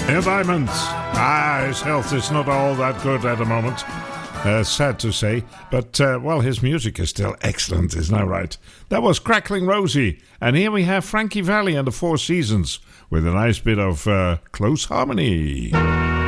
Neil Diamond. His health is not all that good at the moment. Sad to say, but well, his music is still excellent, isn't that right? That was Crackling Rosie, and here we have Frankie Valli and the Four Seasons with a nice bit of close harmony.